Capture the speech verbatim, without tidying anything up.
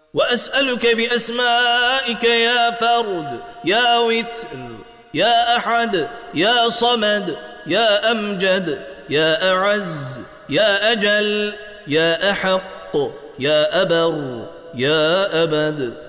وأسألك بأسمائك يا فرد يا وتر يا أحد يا صمد يا أمجد يا أعز يا أجل يا أحق يا أبر يا أبد